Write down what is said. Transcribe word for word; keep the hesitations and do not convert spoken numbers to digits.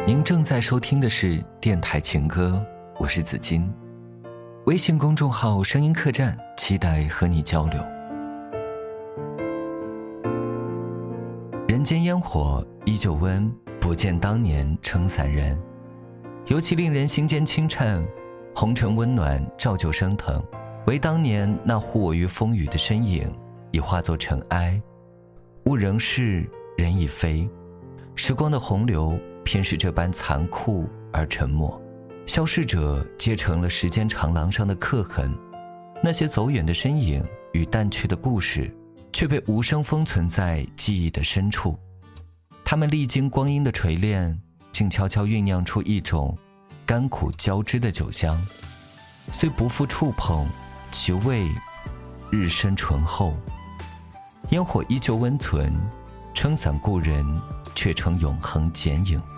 您正在收听的是电台情歌，我是子金。微信公众号声音客栈，期待和你交流。人间烟火依旧温，不见当年撑伞人。尤其令人心间轻颤，红尘温暖照旧升腾，唯当年那护我于风雨的身影，已化作尘埃。物仍是，人已非，时光的洪流偏是这般残酷而沉默，消逝者皆成了时间长廊上的刻痕。那些走远的身影与淡去的故事，却被无声封存在记忆的深处。他们历经光阴的锤炼，竟悄悄酝酿出一种甘苦交织的酒香，虽不复触碰，其味日深醇厚。烟火依旧温存，撑伞故人却成永恒剪影。